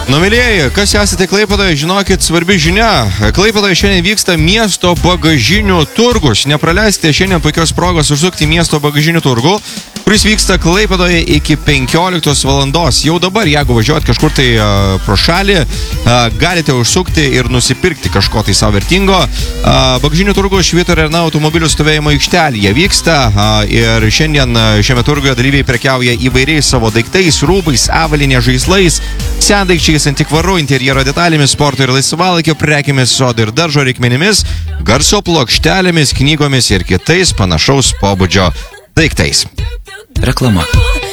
Mėlyjeji, kas esate Klaipėdoje, žinokit, svarbi žinia. Klaipėdoje šiandien vyksta miesto bagažinių turgus. Nepraleiskite šiandien puikios progos užsukti į miesto bagažinių turgų, kuris vyksta Klaipėdoje iki 15 valandos. Jau dabar, jeigu važiuojat kažkur tai pro šalį, galite užsukti ir nusipirkti kažko tai savo vertingo. Bagažinių turgų Švyturio Arena automobilių stovėjimo aikštelėje vyksta ir šiandien šiame turguje dalyviai prekiauja įvairiais savo daiktais, rūbais, avalinė, žaislais, sendaikčiais, antikvaru, interjero detalėmis, sporto ir laisvalaikio prekiamis, sodo ir daržo reikmenimis, garso plokštelėmis, knygomis ir kitais panašaus pobūdžio daiktais. Reklama.